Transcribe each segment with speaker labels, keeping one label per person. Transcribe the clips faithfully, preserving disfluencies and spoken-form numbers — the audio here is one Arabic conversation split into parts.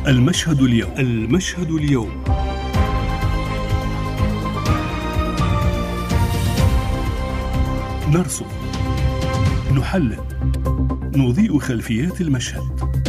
Speaker 1: المشهد اليوم. المشهد اليوم. نرصد، نحلل، نضيء خلفيات المشهد.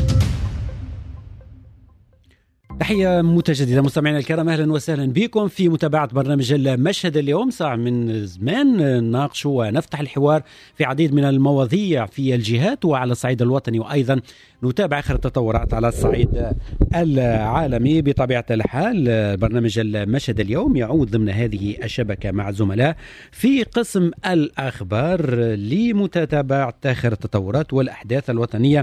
Speaker 2: تحية متجددة مستمعينا الكرام، أهلا وسهلا بكم في متابعة برنامج المشهد اليوم. ساعة من زمان نناقش ونفتح الحوار في عديد من المواضيع في الجهات وعلى الصعيد الوطني، وأيضا نتابع آخر التطورات على الصعيد العالمي. بطبيعة الحال برنامج المشهد اليوم يعود ضمن هذه الشبكة مع الزملاء في قسم الأخبار لمتابعة آخر التطورات والأحداث الوطنية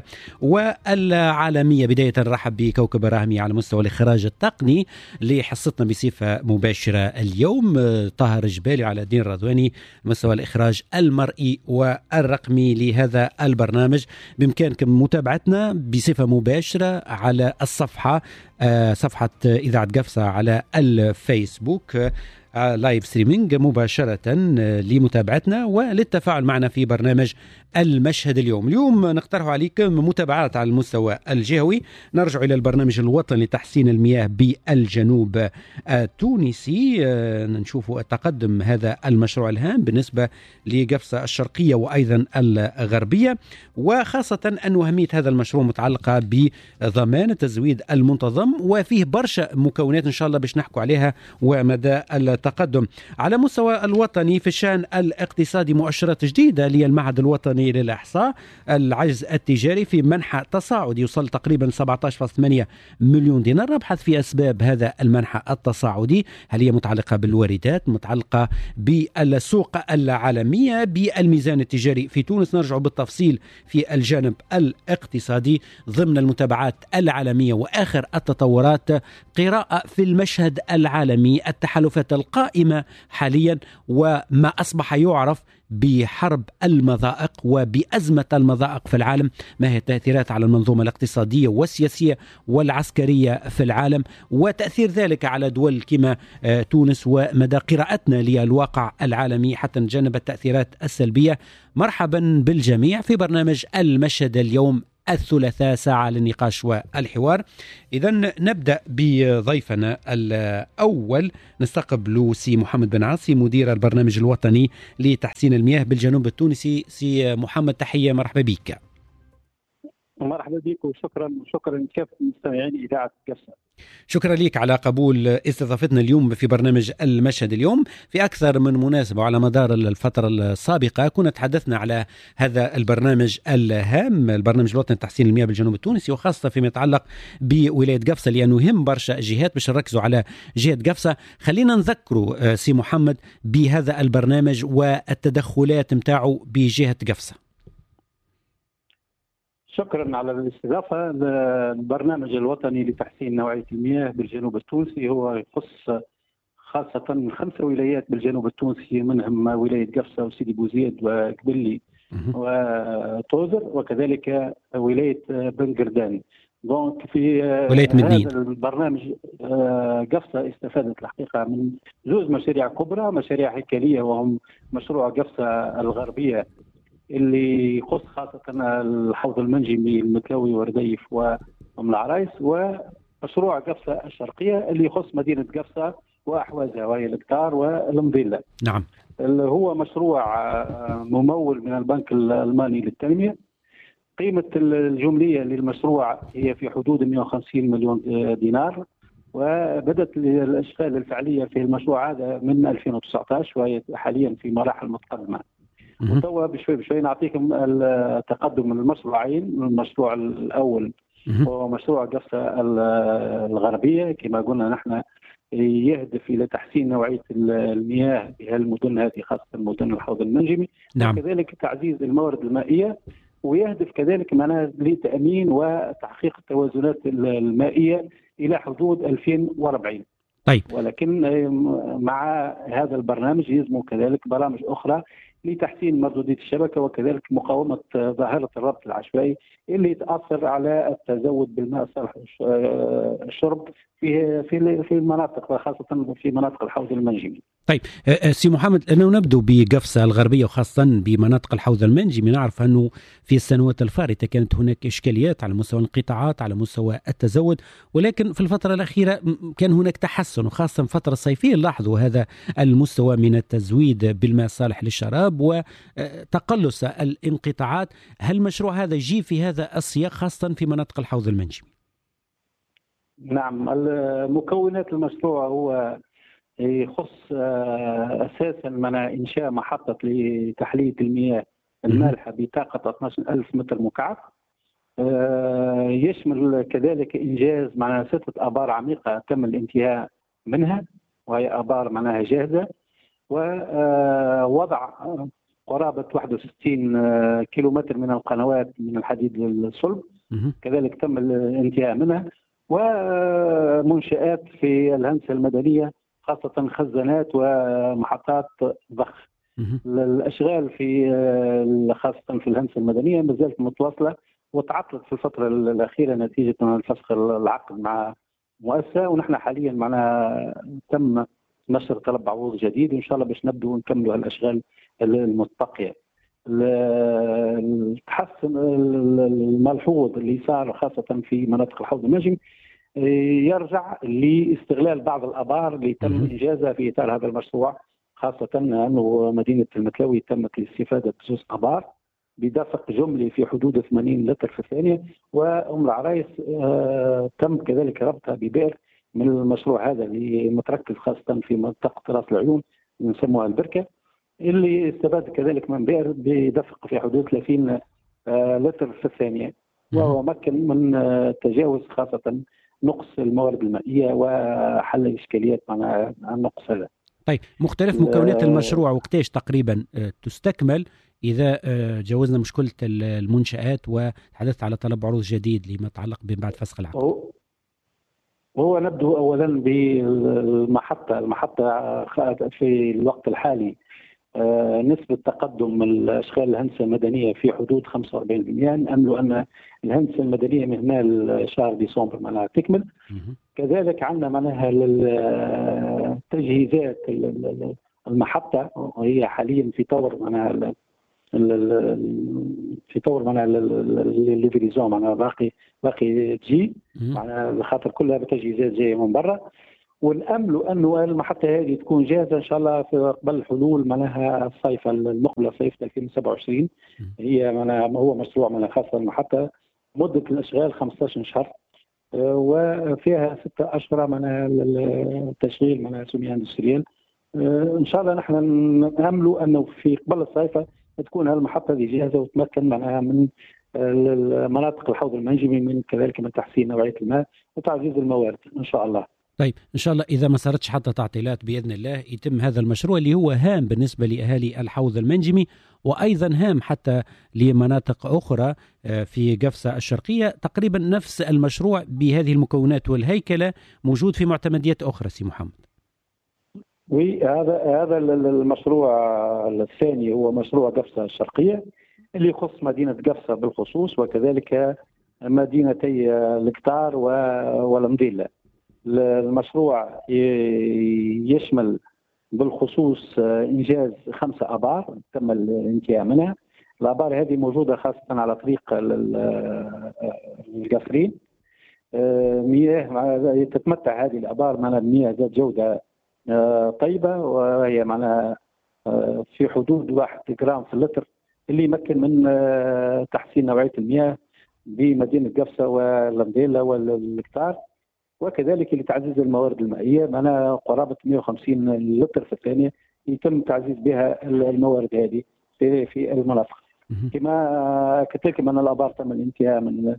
Speaker 2: والعالمية. بداية نرحب بكوكب الراهمي على مستوى الإخراج التقني لحصتنا بصفة مباشرة اليوم، طاهر جبالي على الدين الرضواني مستوى الإخراج المرئي والرقمي لهذا البرنامج. بإمكانكم متابعتنا بصفة مباشرة على الصفحة صفحة إذاعة قفصة على الفيسبوك، لايف ستريمينج مباشرة لمتابعتنا وللتفاعل معنا في برنامج المشهد اليوم. اليوم نقترح عليكم متابعات على المستوى الجهوي. نرجع إلى البرنامج الوطني لتحسين المياه بالجنوب التونسي، نشوف التقدم هذا المشروع الهام بالنسبة لقفصة الشرقية وأيضا الغربية، وخاصة أن أهمية هذا المشروع متعلقة بضمان التزويد المنتظم، وفيه برشا مكونات إن شاء الله باش نحكوا عليها ومدى التقدم. على مستوى الوطني في الشأن الاقتصادي مؤشرات جديدة للمعهد الوطني للإحصاء. العجز التجاري في منحى تصاعدي يوصل تقريبا سبعة عشر فاصلة ثمانية مليون دينار. نبحث في أسباب هذا المنحى التصاعدي، هل هي متعلقة بالواردات، متعلقة بالسوق العالمية، بالميزان التجاري في تونس؟ نرجع بالتفصيل في الجانب الاقتصادي ضمن المتابعات العالمية وآخر التطورات. قراءة في المشهد العالمي، التحالفات القائمة حاليا وما أصبح يعرف بحرب المضائق وبأزمة المضائق في العالم، ما هي التأثيرات على المنظومة الاقتصادية والسياسية والعسكرية في العالم، وتأثير ذلك على دول كما تونس، ومدى قراءتنا للواقع العالمي حتى نتجنب التأثيرات السلبية. مرحبا بالجميع في برنامج المشهد اليوم الثلاثاء، ساعة للنقاش والحوار. إذن نبدأ بضيفنا الأول، نستقبل سي محمد بن عاصي مدير البرنامج الوطني لتحسين المياه بالجنوب التونسي. سي محمد تحية، مرحبا بك.
Speaker 3: مرحبا بك وشكرا شكرا كافة مستمعين إذاعة قفصة.
Speaker 2: شكرا لك على قبول استضافتنا اليوم في برنامج المشهد اليوم. في أكثر من مناسبة وعلى مدار الفترة السابقة كنا تحدثنا على هذا البرنامج الهام، البرنامج الوطني لتحسين المياه بالجنوب التونسي، وخاصة فيما يتعلق بولاية قفصة لأنه يهم برشا جهات. باش نركزوا على جهة قفصة، خلينا نذكروا سي محمد بهذا البرنامج والتدخلات متاعه بجهة قفصة.
Speaker 3: شكرا على الاستضافة. البرنامج الوطني لتحسين نوعية المياه بالجنوب التونسي هو يخص خاصة خمسة ولايات بالجنوب التونسي، منهم ولاية قفصة وسيدي بوزيد وقبلي وطوزر، وكذلك ولاية بن قردان. دونك في هذا البرنامج قفصة استفادت الحقيقة من زوج مشاريع كبرى، مشاريع هيكلية، وهم مشروع قفصة الغربية اللي يخص خاصة الحوض المنجمي المتلوي ورديف وأم العرايس، ومشروع قفصة الشرقية اللي يخص مدينة قفصة وأحوازها وهي الكتار والمضيلة.
Speaker 2: نعم.
Speaker 3: اللي هو مشروع ممول من البنك الألماني للتنمية. قيمة الجملية للمشروع هي في حدود مئة وخمسين مليون دينار، وبدأت الأشغال الفعلية في المشروع هذا من ألفين وتسعة عشر وهي حاليا في مراحل متقدمة. وتوا بشوي بشوي نعطيكم التقدم من المشروعين. المشروع الأول هو مشروع قفصة الغربية، كما قلنا نحن يهدف إلى تحسين نوعية المياه بهالمدن هذه، خاصة مدن الحوض المنجمي.
Speaker 2: نعم.
Speaker 3: وكذلك تعزيز الموارد المائية، ويهدف كذلك معنا لتأمين وتحقيق التوازنات المائية إلى حدود ألفين وأربعين.
Speaker 2: طيب.
Speaker 3: ولكن مع هذا البرنامج يلزم كذلك برامج أخرى لتحسين مردودية الشبكة وكذلك مقاومة ظاهرة الربط العشوائي اللي تأثر على التزود بالماء صالح الشرب في في في المناطق، خاصة في مناطق الحوض المنجمي.
Speaker 2: طيب سي محمد، أنه نبدو بقفصة الغربية وخاصة بمناطق الحوض المنجمي. نعرف أنه في السنوات الفارطة كانت هناك إشكاليات على مستوى الانقطاعات، على مستوى التزود، ولكن في الفترة الأخيرة كان هناك تحسن، وخاصة الفترة الصيفية لاحظوا هذا المستوى من التزويد بالماء الصالح للشراب وتقلص الانقطاعات. هل المشروع هذا يجي في هذا السياق خاصة في مناطق الحوض المنجمي؟
Speaker 3: نعم، مكونات المشروع هو يخص أساسا من إنشاء محطة لتحلية المياه المالحة بطاقة اثني عشر ألف متر مكعب. يشمل كذلك إنجاز معناها ستة آبار عميقة تم الانتهاء منها، وهي آبار معناها جاهزة، ووضع قرابة واحد وستين كيلومتر من القنوات من الحديد للصلب كذلك تم الانتهاء منها، ومنشآت في الهندسة المدنية خاصة خزانات ومحطات ضخ. الأشغال في خاصة في الهندسة المدنية ما زالت متواصلة وتعطلت في الفترة الأخيرة نتيجة الفسخ العقد مع مؤسسة، ونحن حاليا معنا تم نشر طلب عروض جديد وإن شاء الله باش نبدو نكملوا الأشغال المتبقية. التحسن الملحوظ اللي صار خاصة في مناطق الحوض المنجمي يرجع لاستغلال بعض الآبار اللي تم إنجازها في إطار هذا المشروع، خاصة أنه مدينة المتلاوي تمت الاستفادة بزوج آبار بدفق جملي في حدود ثمانين لتر في الثانية، وأم العرايس آه تم كذلك ربطها ببئر من المشروع هذا اللي متركز خاصة في منطقة راس العيون نسموها البركة، اللي استفاد كذلك من بئر بدفق في حدود ثلاثين آه لتر في الثانية، وهو مكن من آه تجاوز خاصة نقص الموارد المائية وحل الإشكاليات مع النقص هذا.
Speaker 2: طيب مختلف مكونات المشروع وقتاش تقريبا تستكمل إذا جاوزنا مشكلة المنشآت وتحدثت على طلب عروض جديد لما يتعلق بعد فسخ العقد؟
Speaker 3: هو نبدو أولا بالمحطة المحطة في الوقت الحالي نسبة تقدم الأشغال الهندسة المدنية في حدود خمسة وأربعين بالمئة. نأمل أن الهندسة المدنية من هنا شهر ديسمبر معناها تكمل. كذلك عندنا معناها التجهيزات المحطة وهي حاليا في طور معناها في طور معناها الليفريزون معناها باقي باقي تجي معناها خاطر كلها بتجهيزات جاية من برا، ونأمل أنه المحطة هذه تكون جاهزة إن شاء الله في قبل حلول معناها الصيف المقبل صيف ألفين وسبعة وعشرين. هي معناها هو مشروع معناها خاص المحطة مدة الإشغال خمسة عشر شهر وفيها ستة أشهر معناها التشغيل معناها سميها اندستريال. إن شاء الله نحن نأمل أنه في قبل الصيف تكون هالمحطة دي جاهزة وتمكن معناها من مناطق الحوض المنجمي من كذلك من تحسين نوعية الماء وتعزيز الموارد إن شاء الله.
Speaker 2: طيب إن شاء الله إذا ما صارتش حتى تعطيلات بإذن الله يتم هذا المشروع اللي هو هام بالنسبة لأهالي الحوض المنجمي وأيضا هام حتى لمناطق أخرى في قفصة الشرقية. تقريبا نفس المشروع بهذه المكونات والهيكلة موجود في معتمديات أخرى سي محمد.
Speaker 3: وي هذا هذا المشروع الثاني هو مشروع قفصة الشرقية اللي يخص مدينة قفصة بالخصوص وكذلك مدينتي الكتار والمديلة. المشروع يشمل بالخصوص إنجاز خمسة آبار تم الانتهاء منها. الآبار هذه موجودة خاصة على طريق القفرين. مياه تتمتع هذه الآبار معنا بمياه ذات جودة طيبة وهي معنا في حدود واحد جرام في اللتر اللي يمكن من تحسين نوعية المياه بمدينة قفصة والمديلة والكتار وكذلك لتعزيز الموارد المائية معنا قرابة مئة وخمسين لتر في الثانية يتم تعزيز بها الموارد هذه في في المناطق. كما كذلك من الآبار تم الانتهاء من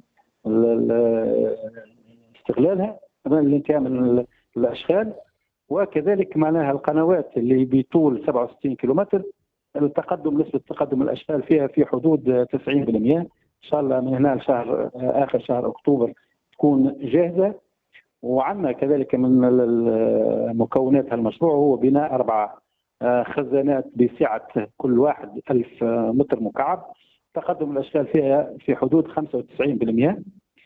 Speaker 3: استغلالها من الانتهاء من الأشغال وكذلك معناها القنوات اللي بطول سبعة وستين كيلومتر التقدم نسبة تقدم الأشغال فيها في حدود تسعين بالمئة. إن شاء الله من هنا لشهر آخر شهر أكتوبر تكون جاهزة. وعندنا كذلك من مكونات هالمشروع هو بناء أربعة خزانات بسعة كل واحد ألف متر مكعب. تقدم الأشغال فيها في حدود خمسة وتسعين بالمئة.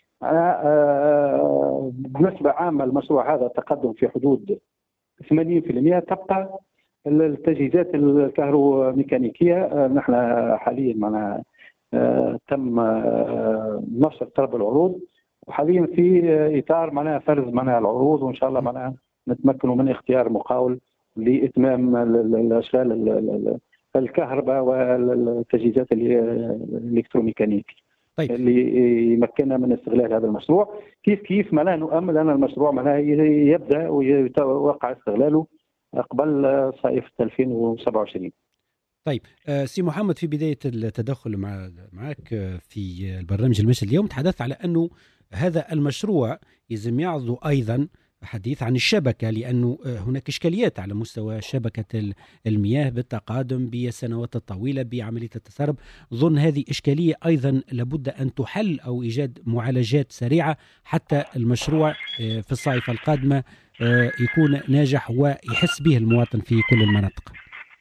Speaker 3: بنسبة عامة المشروع هذا تقدم في حدود ثمانين بالمئة. تبقى التجهيزات الكهروميكانيكية. نحن حاليا معنا تم نشر طلب العروض، وحاليا في إطار معناها فرز معناها العروض، وإن شاء الله معناها نتمكنوا من اختيار مقاول لإتمام الأشغال الكهرباء والتجهيزات الإلكتروميكانيكية. طيب. اللي يمكننا من استغلال هذا المشروع. كيف كيف معناها نؤمل أن المشروع معناها يبدأ ويتوقع استغلاله قبل صيف ألفين وسبعة وعشرين.
Speaker 2: طيب سي محمد، في بداية التدخل مع معك في البرنامج المشهد اليوم تحدثت على أنه هذا المشروع يلزم يعرض أيضا حديث عن الشبكة، لأنه هناك إشكاليات على مستوى شبكة المياه بالتقادم بالسنوات الطويلة بعملية التسرب. ظن هذه إشكالية أيضا لابد أن تحل أو إيجاد معالجات سريعة حتى المشروع في الصيف القادمة يكون ناجح ويحس به المواطن في كل المناطق.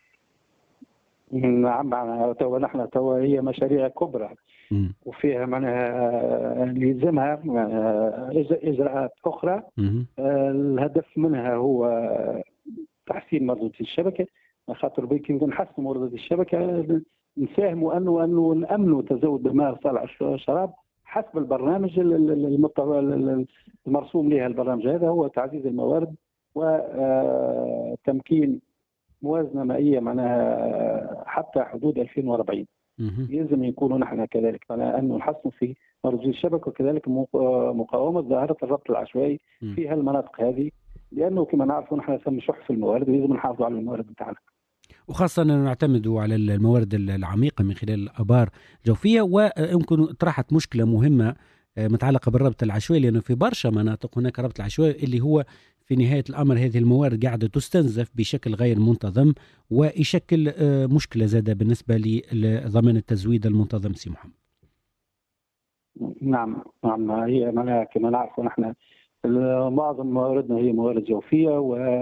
Speaker 3: نعم، توا نحن توا هي مشاريع كبرى م. وفيها معناها يلزمها اجراءات اخرى. م. الهدف منها هو تحسين مردودية الشبكه، خاطر بك نحسن مردودية الشبكه نساهموا انه انه نامنوا تزود بالماء لصالح الشراب حسب البرنامج المرسوم لها. البرنامج هذا هو تعزيز الموارد وتمكين موازنة مائية معناها حتى حدود ألفين وأربعين. يلزم يكونوا نحن كذلك معناها أنه نحسن في مردودية الشبكة، وكذلك مقاومة ظاهرة الربط العشوائي في هالمناطق هذه، لأنه كما نعرف نحن ثم شح في الموارد ويلزم نحافظوا على الموارد بتاعنا،
Speaker 2: وخاصة أنه نعتمد على الموارد العميقة من خلال الآبار الجوفية. ويمكن طرحت مشكلة مهمة متعلقة بالربط العشوائي، لأنه في برشا مناطق هناك ربط العشوائي اللي هو في نهاية الأمر هذه الموارد قاعدة تستنزف بشكل غير منتظم، ويشكل مشكلة زادة بالنسبة لضمان التزويد المنتظم. سي محمد.
Speaker 3: نعم نعم، هي معناها كما نعرف نحن معظم مواردنا هي موارد جوفية، و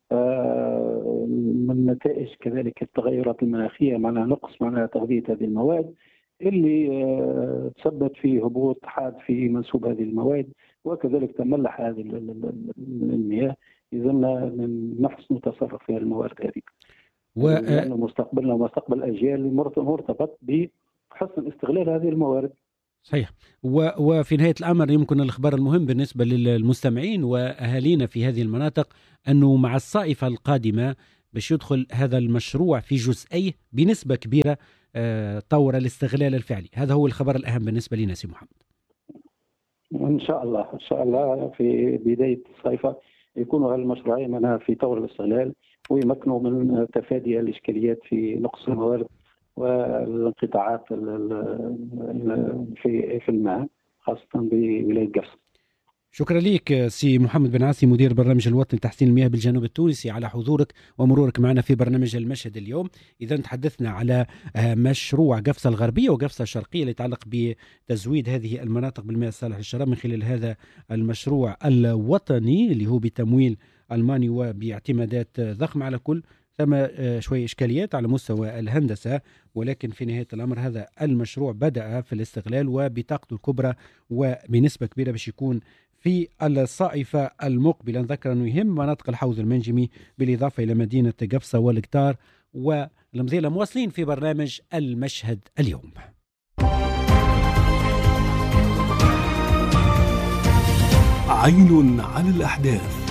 Speaker 3: من نتائج كذلك التغيرات المناخية معناها نقص معناها تغذية هذه المواد اللي تسبب في هبوط حاد في منسوب هذه المواد، وكذلك تملح هذه المياه. يلزمنا نحسن التصرف في الموارد هذه، و... لأنه مستقبلنا ومستقبل الأجيال مرتبط بحسن استغلال هذه الموارد.
Speaker 2: صحيح. و... وفي نهاية الأمر يمكن الإخبار المهم بالنسبة للمستمعين وأهالينا في هذه المناطق أنه مع الصائفة القادمة باش يدخل هذا المشروع في جزئيه بنسبة كبيرة طور الاستغلال الفعلي. هذا هو الخبر الأهم بالنسبة لنا سي محمد.
Speaker 3: إن شاء الله إن شاء الله في بداية الصيفة يكونوا هالمشروعين منها في طور الاستغلال، ويمكنوا من تفادي الإشكاليات في نقص الموارد والانقطاعات في في الماء خاصة بولاية قفص.
Speaker 2: شكرا لك سي محمد بن عاصي، مدير برنامج الوطني لتحسين المياه بالجنوب التونسي، على حضورك ومرورك معنا في برنامج المشهد اليوم. إذا تحدثنا على مشروع قفصة الغربية وقفصة الشرقية اللي يتعلق بتزويد هذه المناطق بالمياه الصالح للشراب من خلال هذا المشروع الوطني اللي هو بتمويل ألماني وباعتمادات ضخمة. على كل ثم شوية إشكاليات على مستوى الهندسة، ولكن في نهاية الأمر هذا المشروع بدأ في الاستغلال وبطاقته الكبرى وبنسبة كبيرة باش يكون في الصائفة المقبلة. نذكر أنه يهم مناطق الحوض المنجمي بالإضافة إلى مدينة قفصة والكتار والمزيلة. مواصلين في برنامج المشهد اليوم.
Speaker 1: عين على الأحداث.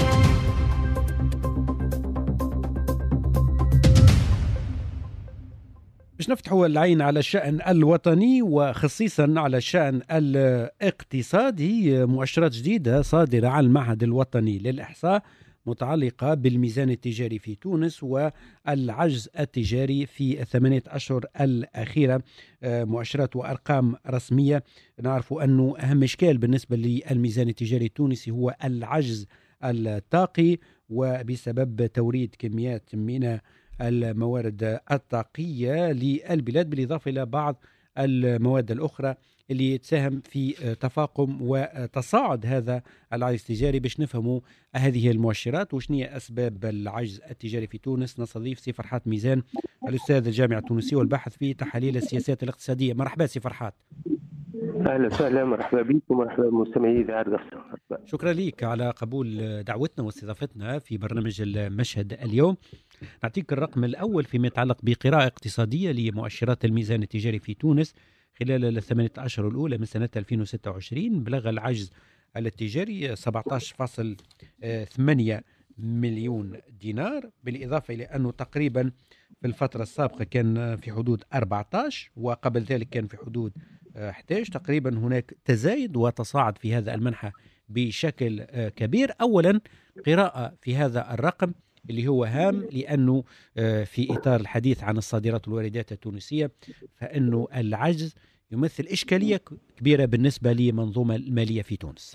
Speaker 2: باش نفتحوا العين على الشأن الوطني وخصيصا على الشأن الاقتصادي. مؤشرات جديدة صادرة عن المعهد الوطني للإحصاء متعلقة بالميزان التجاري في تونس والعجز التجاري في الثمانية أشهر الأخيرة. مؤشرات وأرقام رسمية. نعرف أنه أهم إشكال بالنسبة للميزان التجاري التونسي هو العجز الطاقي، وبسبب توريد كميات من الموارد الطاقية للبلاد بالإضافة إلى بعض المواد الأخرى اللي تساهم في تفاقم وتصاعد هذا العجز التجاري. باش نفهموا هذه المؤشرات وشنو هي أسباب العجز التجاري في تونس، نستضيف سي فرحات ميزان الأستاذ الجامعة التونسية والباحث في تحاليل السياسات الاقتصادية. مرحبا سي فرحات.
Speaker 4: اهلا وسهلا، مرحبا بكم ومرحبا بمستمعي اذاعه غفصه.
Speaker 2: شكرا لك على قبول دعوتنا واستضافتنا في برنامج المشهد اليوم. نعطيك الرقم الاول فيما يتعلق بقراءه اقتصاديه لمؤشرات الميزان التجاري في تونس خلال الثمانية اشهر الاولى من سنه ألفين وستة وعشرين. بلغ العجز التجاري سبعة عشر فاصلة ثمانية مليون دينار، بالاضافه الى انه تقريبا في الفتره السابقه كان في حدود أربعة عشر وقبل ذلك كان في حدود أحد عشر. تقريبا هناك تزايد وتصاعد في هذا المنحى بشكل كبير. أولا قراءة في هذا الرقم اللي هو هام، لأنه في إطار الحديث عن الصادرات والواردات التونسية فإنه العجز يمثل إشكالية كبيرة بالنسبة لمنظومة المالية في تونس.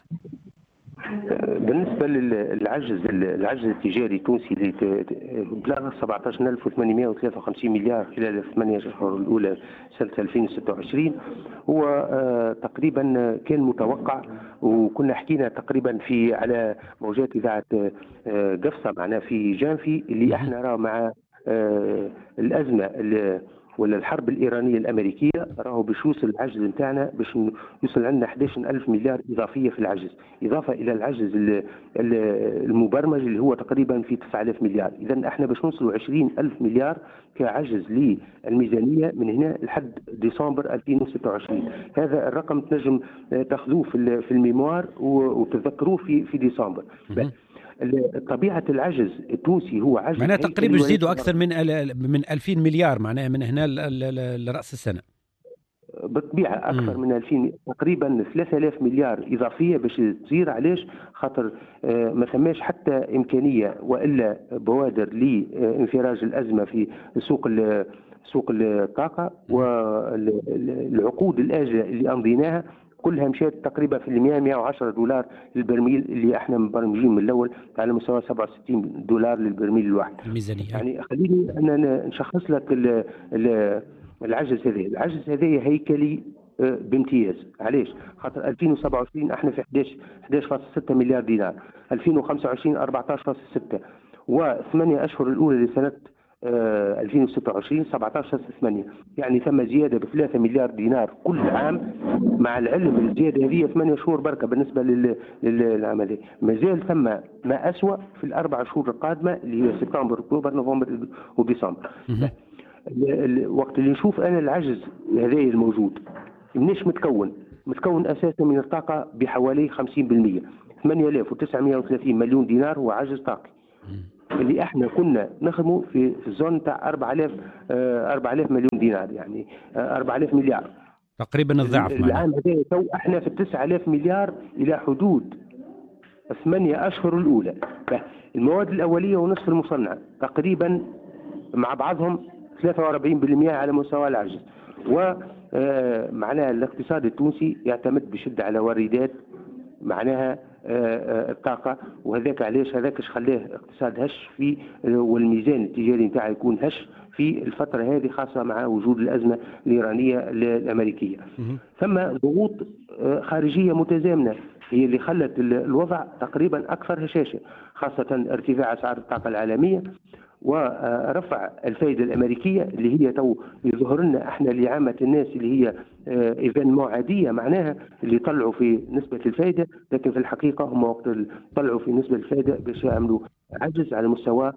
Speaker 4: بالنسبه للعجز العجز التجاري التونسي اللي بلغ سبعة عشر ألف وثمانمائة وثلاثة وخمسين مليار خلال الثمانية اشهر الاولى سنه ألفين وستة وعشرين، هو تقريبا كان متوقع، وكنا حكينا تقريبا في على موجات اذاعه قفصه معنا في جانفي اللي احنا راه مع الازمه ولا الحرب الإيرانية الأمريكية راهو باش يوصل العجز نتاعنا باش يوصل عندنا أحد عشر ألف مليار إضافية في العجز، إضافة إلى العجز المبرمج اللي هو تقريبا في تسعة آلاف مليار. إذا احنا باش نوصلوا عشرين ألف مليار كعجز للميزانية من هنا لحد ديسمبر ألفين وستة وعشرين. هذا الرقم تنجم تاخذوه في الميموار وتذكروه في في ديسمبر. طبيعة العجز التونسي هو عجز
Speaker 2: معناها تقريبا يزيدوا أكثر من من ألفين مليار معناها من هنا لرأس السنة.
Speaker 4: بالطبيعة أكثر م. من ألفين، تقريبا ثلاثة آلاف مليار إضافية باش تصير. علاش؟ خاطر ما ثماش حتى إمكانية وإلا بوادر لانفراج الأزمة في سوق سوق الطاقة، والعقود الآجلة اللي أمضيناها كلها مشات تقريبا في المئة مئة وعشرة دولار للبرميل، اللي احنا مبرمجين من الاول على مستوى سبعة وستين دولار للبرميل الواحد
Speaker 2: الميزانية.
Speaker 4: يعني خليني انا نشخص لك ال ال العجز هذا. العجز هذا هيكلي بامتياز. علاش؟ خاطر ألفين وسبعة وعشرين احنا في أحد عشر فاصلة ستة مليار دينار، ألفين وخمسة وعشرين أربعة عشر فاصلة ستة، وثمانية اشهر الاولى لسنه ألفين وستة وعشرين سبعة عشر فاصلة ثمانية، يعني ثم زياده ب ثلاثة مليار دينار كل عام. مع العلم الزياده هذه ثمانية شهور بركه بالنسبه للعام هذا، مازال ثم ما اسوء في الاربع شهور القادمه اللي هي سبتمبر اكتوبر نوفمبر وديسمبر. وقت اللي نشوف انا العجز هذا الموجود منيش متكون متكون اساسا من الطاقه بحوالي خمسين بالمئة، ثمانية آلاف وتسعمئة وثلاثين مليون دينار هو عجز طاقي اللي احنا كنا نخدمه في في الزون تاع أربعة آلاف أربعة آلاف مليون دينار، يعني أربعة آلاف مليار
Speaker 2: تقريبا الضعف.
Speaker 4: العام هذا تو احنا في تسعة آلاف مليار الى حدود ثمانية اشهر الاولى. المواد الاوليه ونصف المصنعه تقريبا مع بعضهم ثلاثة وأربعين بالمئة على مستوى العجز. ومعناها الاقتصاد التونسي يعتمد بشده على واردات معناها الطاقه، وهذاك علاش هذاك اش خلاه اقتصاد هش في، والميزان التجاري نتاعه يكون هش في الفتره هذه خاصه مع وجود الازمه الايرانيه الامريكيه. ثم ضغوط خارجيه متزامنه هي اللي خلت الوضع تقريبا اكثر هشاشه، خاصه ارتفاع اسعار الطاقه العالميه ورفع الفائده الامريكيه اللي هي تو يظهر لنا احنا لعامه الناس اللي هي ايفينمون عاديه معناها اللي طلعوا في نسبه الفائده، لكن في الحقيقه هم وقت طلعوا في نسبه الفائده باش يعملوا عجز على مستوى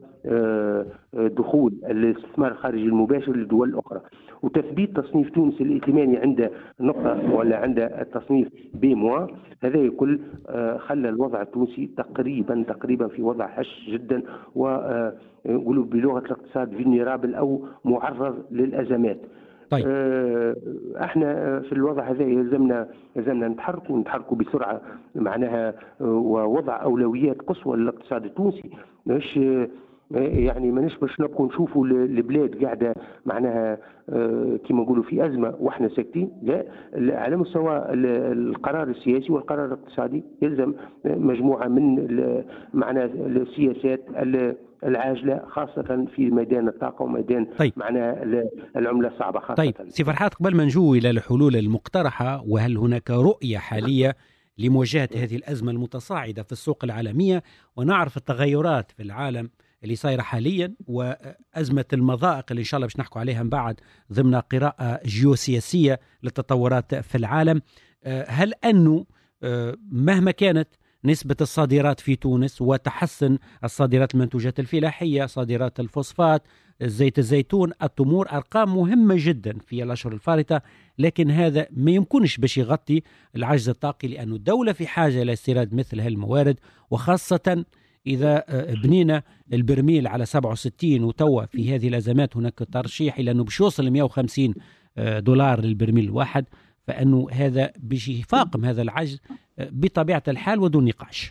Speaker 4: دخول الاستثمار الخارجي المباشر للدول الاخرى. وتثبيت تصنيف تونس الائتماني عند نقطه ولا عند التصنيف بي موا، هذا الكل خلى الوضع التونسي تقريبا تقريبا في وضع هش جدا، ونقولوا بلغه الاقتصاد فيلنيرابل او معرض للازمات.
Speaker 2: طيب.
Speaker 4: احنا في الوضع هذا يلزمنا يلزمنا نتحركوا ونتحركوا بسرعه معناها، ووضع اولويات قصوى للاقتصاد التونسي باش يعني ماناش باش نبقوا نشوفوا البلاد قاعده معناها كما نقولوا في ازمه واحنا ساكتين. لا، على مستوى القرار السياسي والقرار الاقتصادي يلزم مجموعه من معناها السياسات العاجله، خاصه في ميدان الطاقه وميدان
Speaker 2: طيب.
Speaker 4: معناها العمله الصعبه خاصه.
Speaker 2: طيب سي فرحات، قبل ما نجو الى الحلول المقترحه، وهل هناك رؤيه حاليه لمواجهه هذه الازمه المتصاعده في السوق العالميه، ونعرف التغيرات في العالم اللي صايره حاليا، وازمه المضائق اللي ان شاء الله باش نحكوا عليها من بعد ضمن قراءه جيوسياسيه للتطورات في العالم، هل انه مهما كانت نسبة الصادرات في تونس وتحسن الصادرات المنتوجات الفلاحية، صادرات الفوسفات، زيت الزيتون، التمور، أرقام مهمة جدا في الأشهر الفارطة، لكن هذا ما يمكنش باش يغطي العجز الطاقي، لأن الدولة في حاجة إلى استيراد مثل هالموارد، وخاصة إذا بنينا البرميل على سبعة وستين وتوا في هذه الأزمات هناك ترشيح إلى أنه باش يوصل مئة وخمسين دولار للبرميل الواحد، فأنه هذا باش يفاقم هذا العجز بطبيعة الحال ودون نقاش.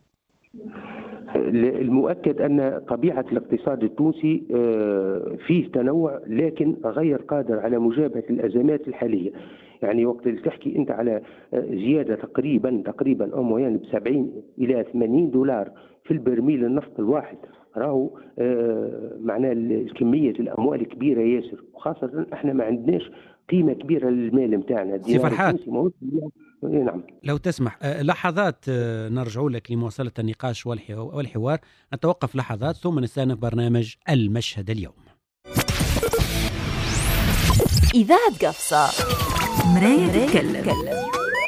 Speaker 4: المؤكد أن طبيعة الاقتصاد التونسي فيه تنوع، لكن غير قادر على مجابهة الأزمات الحالية. يعني وقت اللي تحكي أنت على زيادة تقريبا تقريبا أو يعني بسبعين إلى ثمانين دولار في البرميل النفط الواحد، راهو معناه كمية الأموال كبيرة ياسر، وخاصة احنا ما عندناش قيمة كبيرة للمال متاعنا.
Speaker 2: سي فرحات،
Speaker 4: نعم
Speaker 2: لو تسمح لحظات نرجع لك لمواصلة النقاش والحوار، نتوقف لحظات ثم نستأنف برنامج المشهد اليوم.
Speaker 5: إذاعة قفصة، مراية تتكلم.